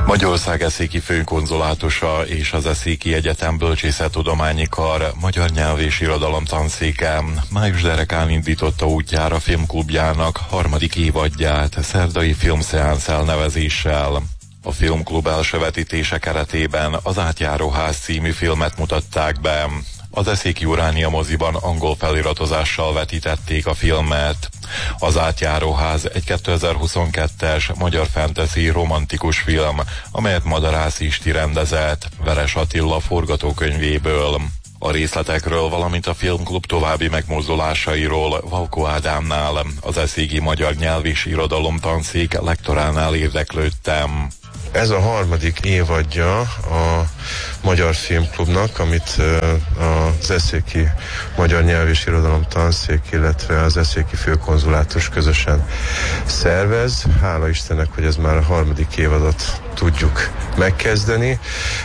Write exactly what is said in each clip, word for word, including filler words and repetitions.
Magyarország eszéki főkonzulátusa és az Eszéki Egyetem Bölcsészettudományi Kar magyar nyelv és irodalom tanszéke május derekán indította útjára filmklubjának harmadik évadját szerdai filmszeánsz elnevezéssel. A filmklub első vetítése keretében az Átjáróház című filmet mutatták be. Az Eszéki Uránia moziban angol feliratozással vetítették a filmet. Az Átjáróház egy kétezer-huszonkettes magyar fantasy romantikus film, amelyet Madarász Isti rendezett, Veres Attila forgatókönyvéből. A részletekről, valamint a filmklub további megmozdulásairól Valkó Ádámnál, az Eszéki Magyar Nyelv és Irodalom Tanszék lektoránál érdeklődtem. Ez a harmadik évadja a Magyar Filmklubnak, amit az Eszéki Magyar Nyelv és Irodalom Tanszék, illetve az Eszéki Főkonzulátus közösen szervez. Hála Istennek, hogy ez már a harmadik évadot tudjuk megkezdeni.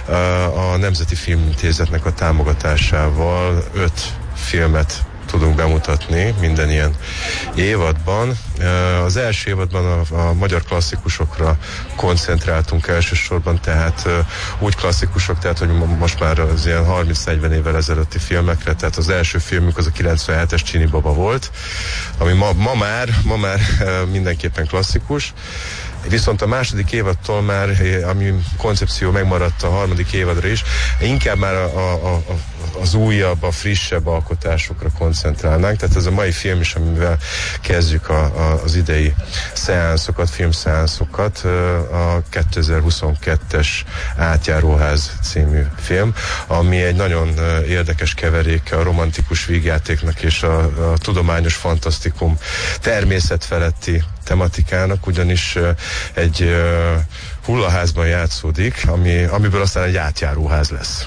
A Nemzeti Filmintézetnek a támogatásával öt filmet tudunk bemutatni minden ilyen évadban. Az első évadban a, a magyar klasszikusokra koncentráltunk elsősorban, tehát úgy klasszikusok, tehát hogy most már az ilyen harminc-negyven évvel ezelőtti filmekre, tehát az első filmünk az a kilencvenhetes Csini Baba volt, ami ma, ma már, ma már mindenképpen klasszikus. Viszont a második évadtól már, ami koncepció megmaradt a harmadik évadra is, inkább már a, a, a, az újabb, a frissebb alkotásokra koncentrálnánk. Tehát ez a mai film is, amivel kezdjük a, a, az idei szeánszokat, filmszeánszokat, a kétezer-huszonkettes Átjáróház című film, ami egy nagyon érdekes keveréke a romantikus vígjátéknak és a, a tudományos fantasztikum természetfeletti tematikának, ugyanis egy uh, hullaházban játszódik, ami, amiből aztán egy átjáróház lesz.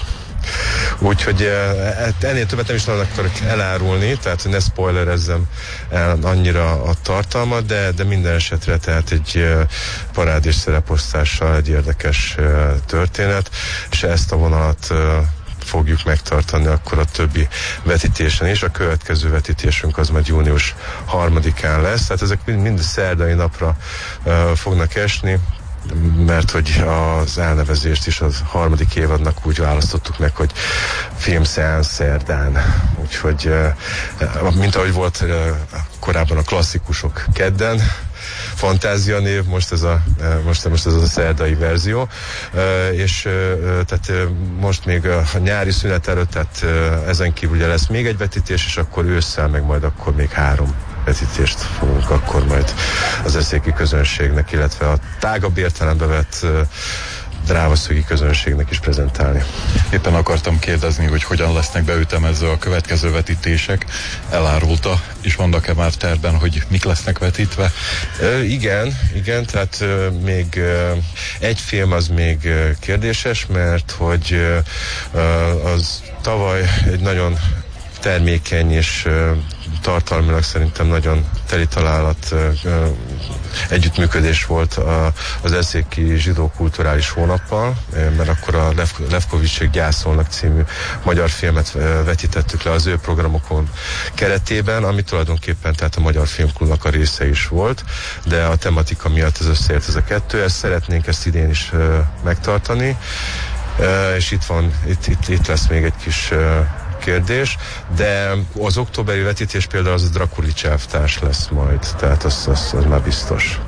Úgyhogy uh, ennél többet nem is akarok elárulni, tehát ne spoilerezzem el annyira a tartalmat, de, de minden esetre tehát egy uh, parádés szereposztással egy érdekes uh, történet, és ezt a vonalat uh, fogjuk megtartani akkor a többi vetítésen is. A következő vetítésünk az majd június harmadikán lesz, tehát ezek mind, mind szerdai napra uh, fognak esni, mert hogy az elnevezést is az harmadik évadnak úgy választottuk meg, hogy filmszeánsz szerdán. Úgyhogy, uh, mint ahogy volt uh, korábban a klasszikusok kedden, Fantázia név, most ez a, most, most ez a szerdai verzió, és tehát most még a nyári szünet előtt, tehát ezen kívül ugye lesz még egy vetítés, és akkor ősszel meg majd akkor még három vetítést fogunk akkor majd az eszéki közönségnek, illetve a tágabb értelembe vett drámaszögi közönségnek is prezentálni. Éppen akartam kérdezni, hogy hogyan lesznek beütemezve a következő vetítések. Elárulta, és vannak-e már terben, hogy mik lesznek vetítve? E, igen, igen, tehát e, még e, egy film az még e, kérdéses, mert hogy e, az tavaly egy nagyon termékeny és e, tartalmilag szerintem nagyon teli találat e, együttműködés volt a, az Eszéki Zsidó Kulturális Hónappal, mert akkor a Lev, Levkovicsék gyászolnak című magyar filmet vetítettük le az ő programokon keretében, ami tulajdonképpen tehát a Magyar Filmklubnak a része is volt, de a tematika miatt ez összeért ez a kettő, ezt szeretnénk ezt idén is uh, megtartani, uh, és itt van, itt, itt, itt lesz még egy kis uh, kérdés, de az októberi vetítés például az a Drakulics elvtárs lesz majd, tehát az, az, az már biztos.